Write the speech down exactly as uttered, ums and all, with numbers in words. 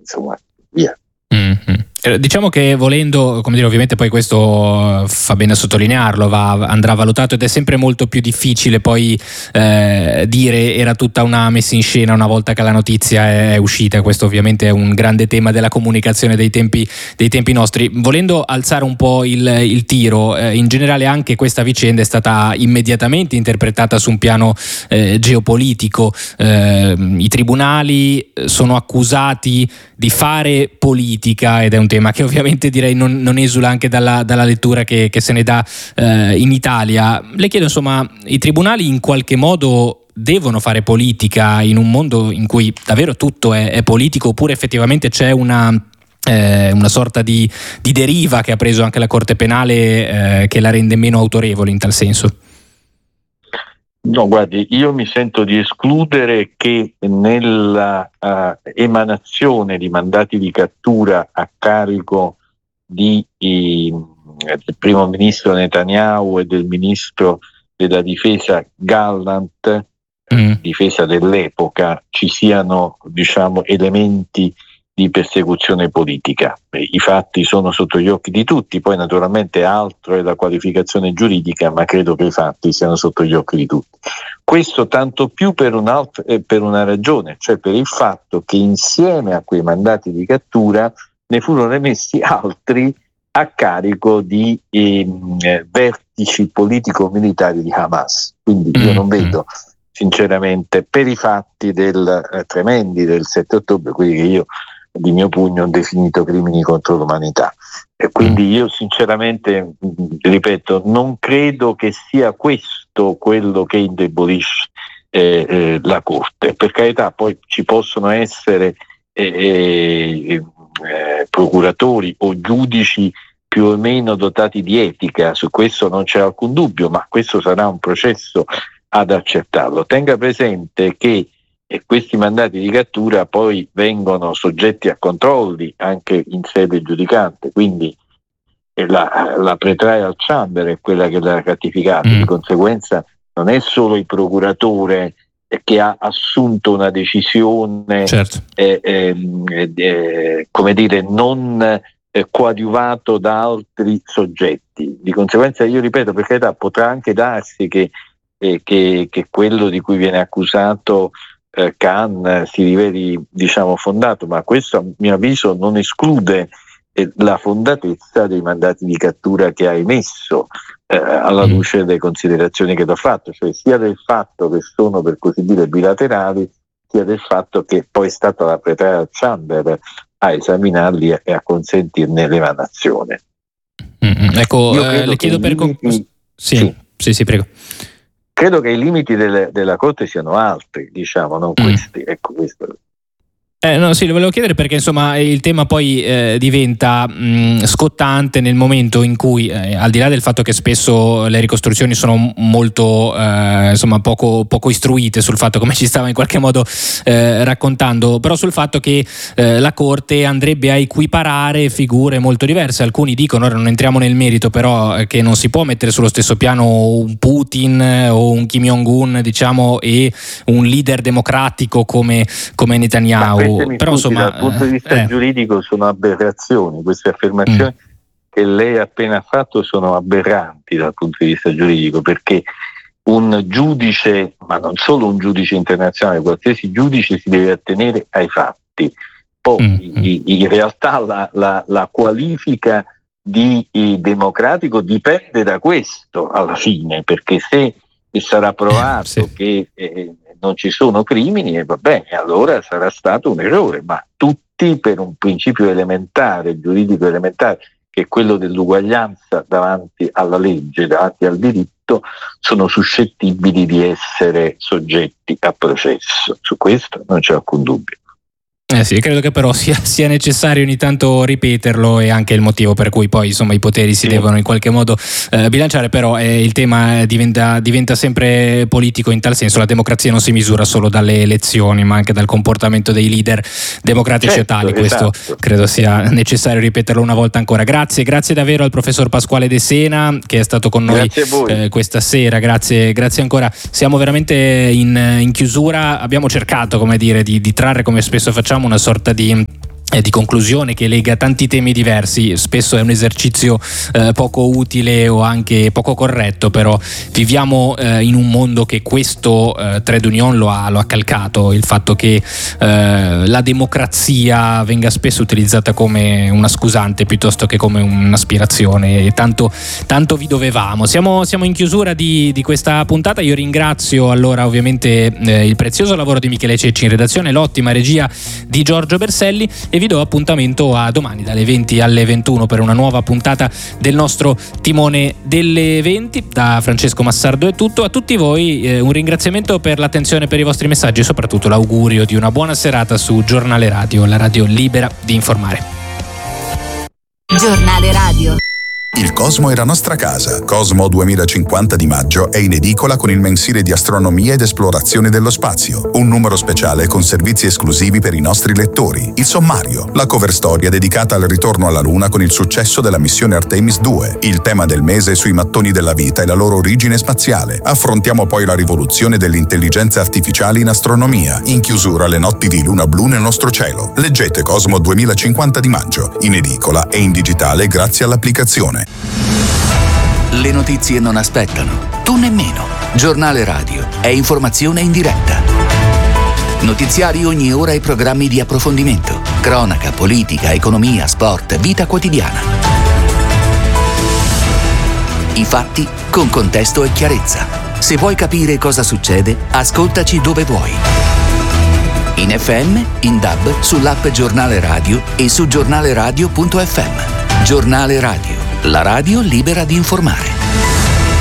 insomma, via. Mm-hmm. Diciamo che volendo, come dire, ovviamente poi questo fa bene a sottolinearlo, va, andrà valutato ed è sempre molto più difficile poi eh, dire era tutta una messa in scena una volta che la notizia è uscita. Questo ovviamente è un grande tema della comunicazione dei tempi, dei tempi nostri. Volendo alzare un po' il, il tiro, eh, in generale anche questa vicenda è stata immediatamente interpretata su un piano eh, geopolitico. Eh, i tribunali sono accusati di fare politica ed è un tema che ovviamente direi non, non esula anche dalla, dalla lettura che, che se ne dà eh, in Italia. Le chiedo, insomma, i tribunali in qualche modo devono fare politica in un mondo in cui davvero tutto è, è politico, oppure effettivamente c'è una eh, una sorta di, di deriva che ha preso anche la Corte Penale eh, che la rende meno autorevole in tal senso? No, guardi, io mi sento di escludere che nella uh, emanazione di mandati di cattura a carico di, i, del primo ministro Netanyahu e del ministro della difesa Gallant, mm. difesa dell'epoca, ci siano, diciamo, elementi di persecuzione politica. I fatti sono sotto gli occhi di tutti, poi naturalmente altro è la qualificazione giuridica, ma credo che i fatti siano sotto gli occhi di tutti. Questo tanto più per, un alt- eh, per una ragione, cioè per il fatto che insieme a quei mandati di cattura ne furono emessi altri a carico di eh, vertici politico-militari di Hamas. Quindi io non vedo sinceramente, per i fatti del, eh, tremendi del sette ottobre, quelli che io di mio pugno ho definito crimini contro l'umanità. E quindi io sinceramente, ripeto, non credo che sia questo quello che indebolisce eh, eh, la Corte. Per carità, poi ci possono essere eh, eh, eh, procuratori o giudici più o meno dotati di etica, su questo non c'è alcun dubbio, ma questo sarà un processo ad accertarlo. Tenga presente che e questi mandati di cattura poi vengono soggetti a controlli anche in sede giudicante, quindi la, la pre-trial chamber è quella che l'ha ratificato, mm. di conseguenza non è solo il procuratore che ha assunto una decisione, certo. eh, eh, eh, come dire, non eh, coadiuvato da altri soggetti. Di conseguenza, io ripeto, per carità, potrà anche darsi che, eh, che, che quello di cui viene accusato eh, Khan si riveli, diciamo, fondato, ma questo a mio avviso non esclude eh, la fondatezza dei mandati di cattura che ha emesso eh, alla luce delle considerazioni che ho fatto, cioè sia del fatto che sono, per così dire, bilaterali, sia del fatto che poi è stata la pre-trial chamber a esaminarli e a consentirne l'emanazione. Mm-hmm. Ecco, eh, le chiedo per limiti, sì, sì, sì, sì, prego. Credo che i limiti delle, della Corte siano altri, diciamo, non questi. Mm. Ecco, questo. Eh, no, sì, lo volevo chiedere perché insomma il tema poi eh, diventa mh, scottante nel momento in cui, eh, al di là del fatto che spesso le ricostruzioni sono molto eh, insomma poco, poco istruite sul fatto, come ci stava in qualche modo eh, raccontando, però sul fatto che eh, la Corte andrebbe a equiparare figure molto diverse. Alcuni dicono, ora non entriamo nel merito, però eh, che non si può mettere sullo stesso piano un Putin eh, o un Kim Jong-un, diciamo, e un leader democratico come, come Netanyahu. Però insomma, dal punto di vista eh. giuridico sono aberrazioni, queste affermazioni mm. che lei ha appena fatto sono aberranti dal punto di vista giuridico, perché un giudice, ma non solo un giudice internazionale, qualsiasi giudice si deve attenere ai fatti. Poi mm. in realtà la, la, la qualifica di democratico dipende da questo alla fine, perché se sarà provato eh, sì. che eh, non ci sono crimini, e va bene, allora sarà stato un errore, ma tutti, per un principio elementare, giuridico elementare, che è quello dell'uguaglianza davanti alla legge, davanti al diritto, sono suscettibili di essere soggetti a processo. Su questo non c'è alcun dubbio. Eh sì, credo che però sia, sia necessario ogni tanto ripeterlo, e anche il motivo per cui poi insomma i poteri si sì. devono in qualche modo eh, bilanciare, però eh, il tema diventa, diventa sempre politico in tal senso. La democrazia non si misura solo dalle elezioni, ma anche dal comportamento dei leader democratici certo, tali. Questo esatto. credo sia necessario ripeterlo una volta ancora. Grazie, grazie davvero al professor Pasquale De Sena che è stato con noi eh, questa sera. Grazie, grazie ancora. Siamo veramente in, in chiusura. Abbiamo cercato, come dire, di, di trarre, come spesso facciamo, una sorta di di conclusione che lega tanti temi diversi. Spesso è un esercizio eh, poco utile o anche poco corretto, però viviamo eh, in un mondo che questo eh, trade union lo ha, lo ha calcato, il fatto che eh, la democrazia venga spesso utilizzata come una scusante piuttosto che come un'aspirazione, e tanto, tanto vi dovevamo. Siamo, siamo in chiusura di, di questa puntata. Io ringrazio allora ovviamente eh, il prezioso lavoro di Michele Cecci in redazione, l'ottima regia di Giorgio Berselli, e vi do appuntamento a domani dalle venti alle ventuno per una nuova puntata del nostro Timone delle venti. Da Francesco Massardo è tutto. A tutti voi eh, un ringraziamento per l'attenzione, per i vostri messaggi e soprattutto l'augurio di una buona serata su Giornale Radio, la radio libera di informare. Giornale Radio. Il Cosmo è la nostra casa. Cosmo duemilacinquanta di maggio è in edicola con il mensile di astronomia ed esplorazione dello spazio. Un numero speciale con servizi esclusivi per i nostri lettori. Il sommario, la cover storia dedicata al ritorno alla Luna con il successo della missione Artemis due. Il tema del mese sui mattoni della vita e la loro origine spaziale. Affrontiamo poi la rivoluzione dell'intelligenza artificiale in astronomia. In chiusura le notti di luna blu nel nostro cielo. Leggete Cosmo duemilacinquanta di maggio, in edicola e in digitale grazie all'applicazione. Le notizie non aspettano, tu nemmeno. Giornale Radio è informazione in diretta. Notiziari ogni ora e programmi di approfondimento. Cronaca, politica, economia, sport, vita quotidiana. I fatti con contesto e chiarezza. Se vuoi capire cosa succede, ascoltaci dove vuoi. In F M, in D A B, sull'app Giornale Radio e su giornaleradio punto effe emme. Giornale Radio, la radio libera di informare.